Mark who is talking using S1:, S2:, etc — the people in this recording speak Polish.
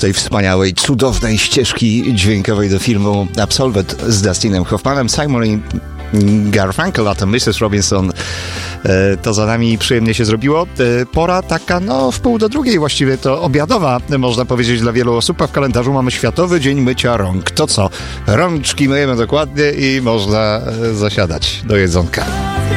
S1: tej wspaniałej, cudownej ścieżki dźwiękowej do filmu Absolvent z Dustinem Hoffmanem, Simon i Garfunkel, a to Mrs. Robinson. To za nami przyjemnie się zrobiło. Pora taka, w 1:30 właściwie to obiadowa, można powiedzieć, dla wielu osób, a w kalendarzu mamy Światowy Dzień Mycia Rąk. To co? Rączki myjemy dokładnie i można zasiadać do jedzonka.